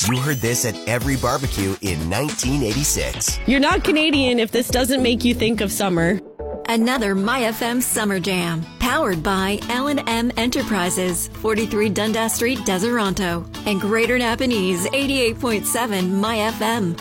You heard this at every barbecue in 1986. You're not Canadian if this doesn't make you think of summer. Another MyFM Summer Jam, powered by L&M Enterprises, 43 Dundas Street, Deseronto, and Greater Napanese 88.7 MyFM.